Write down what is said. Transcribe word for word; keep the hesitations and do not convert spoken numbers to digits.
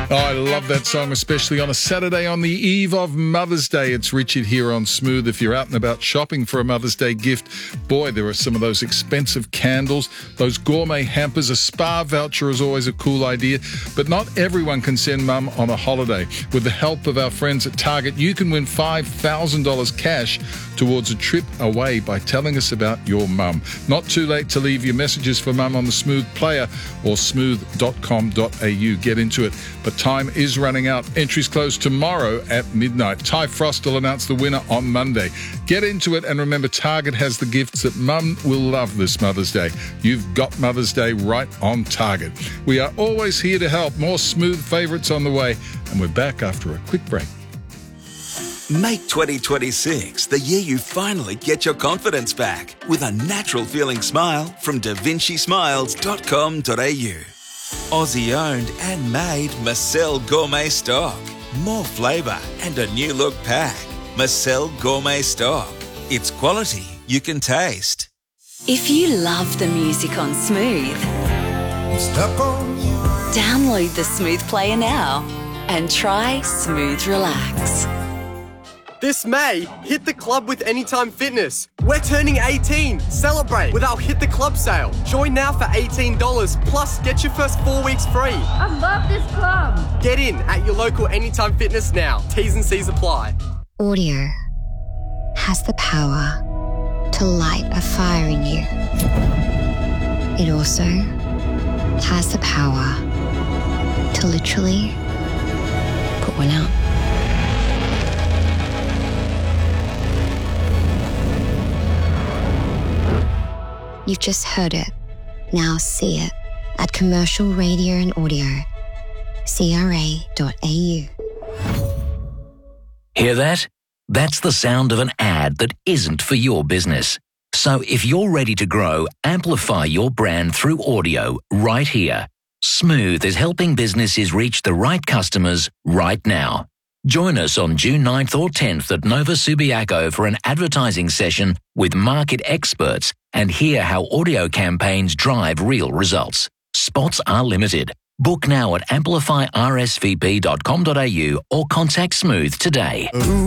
Oh, I love that song, especially on a Saturday on the eve of Mother's Day. It's Richard here on Smooth. If you're out and about shopping for a Mother's Day gift, boy, there are some of those expensive candles, those gourmet hampers. A spa voucher is always a cool idea, but not everyone can send mum on a holiday. With the help of our friends at Target, you can win five thousand dollars cash towards a trip away by telling us about your mum. Not too late to leave your messages for mum on the Smooth player or smooth dot com dot a u. Get into it. But time is running out. Entries close tomorrow at midnight. Ty Frost will announce the winner on Monday. Get into it, and remember, Target has the gifts that mum will love this Mother's Day. You've got Mother's Day right on Target. We are always here to help. More Smooth favourites on the way, and we're back after a quick break. Make twenty twenty-six the year you finally get your confidence back with a natural feeling smile from da vinci smiles dot com dot a u. Aussie owned and made Marcel Gourmet Stock. More flavour and a new look pack. Marcel Gourmet Stock. It's quality you can taste. If you love the music on Smooth, Stuck on you. download the Smooth player now and try Smooth Relax. This May, hit the club with Anytime Fitness. We're turning eighteen. Celebrate with our Hit the Club sale. Join now for eighteen dollars, plus get your first four weeks free. I love this club. Get in at your local Anytime Fitness now. T's and C's apply. Audio has the power to light a fire in you. It also has the power to literally put one out. You've just heard it. Now see it at Commercial Radio and Audio, c r a dot a u. Hear that? That's the sound of an ad that isn't for your business. So if you're ready to grow, amplify your brand through audio right here. Smooth is helping businesses reach the right customers right now. Join us on June ninth or tenth at Nova Subiaco for an advertising session with market experts and hear how audio campaigns drive real results. Spots are limited. Book now at amplify r s v p dot com dot a u or contact Smooth today.